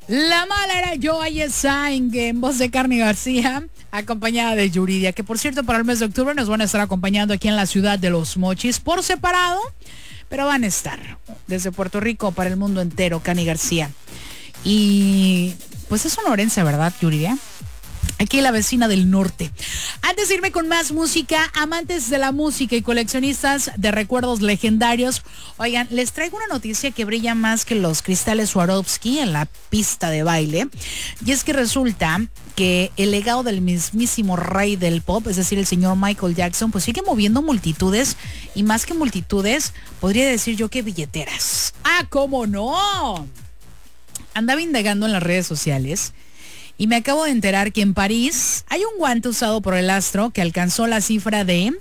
La mala era yo, ahí está, en voz de Carmen García, acompañada de Yuridia, que por cierto para el mes de octubre nos van a estar acompañando aquí en la ciudad de Los Mochis por separado, pero van a estar desde Puerto Rico para el mundo entero, Cani García. Y pues es sonorense, ¿verdad, Yuridia? Aquí la vecina del norte. Antes de irme con más música, amantes de la música y coleccionistas de recuerdos legendarios, oigan, les traigo una noticia que brilla más que los cristales Swarovski en la pista de baile. Y es que resulta que el legado del mismísimo rey del pop, es decir, el señor Michael Jackson, pues sigue moviendo multitudes, y más que multitudes, podría decir yo que billeteras. ¡Ah, cómo no! Andaba indagando en las redes sociales y me acabo de enterar que en París hay un guante usado por el astro que alcanzó la cifra de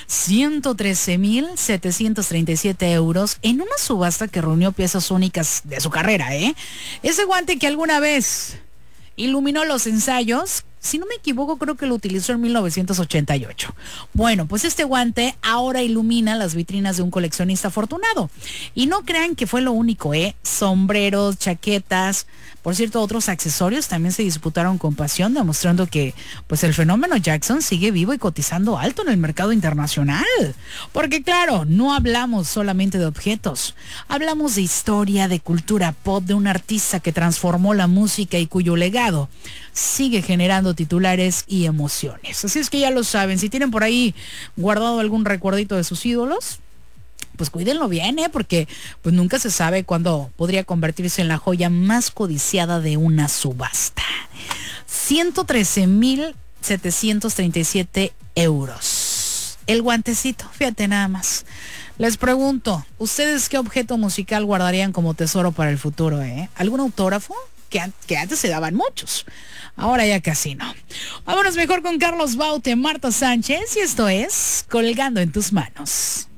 113,737 euros en una subasta que reunió piezas únicas de su carrera, ¿eh? Ese guante que alguna vez iluminó los ensayos, si no me equivoco, creo que lo utilizó en 1988. Bueno, pues este guante ahora ilumina las vitrinas de un coleccionista afortunado. Y no crean que fue lo único, sombreros, chaquetas, por cierto, otros accesorios también se disputaron con pasión, demostrando que pues el fenómeno Jackson sigue vivo y cotizando alto en el mercado internacional. Porque claro, no hablamos solamente de objetos, hablamos de historia, de cultura pop, de un artista que transformó la música y cuyo legado sigue generando titulares y emociones. Así es que ya lo saben, si tienen por ahí guardado algún recuerdito de sus ídolos, pues cuídenlo bien, porque pues nunca se sabe cuándo podría convertirse en la joya más codiciada de una subasta. 113,737 euros. El guantecito, fíjate nada más. Les pregunto, ¿ustedes qué objeto musical guardarían como tesoro para el futuro, ¿Algún autógrafo? Que antes se daban muchos. Ahora ya casi no. Vámonos mejor con Carlos Baute, Marta Sánchez, y esto es Colgando en tus manos.